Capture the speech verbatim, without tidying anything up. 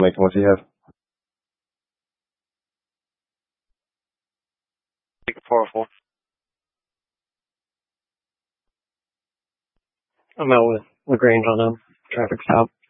Like, what do you have? four oh four. I'm out with LaGrange on a traffic stop.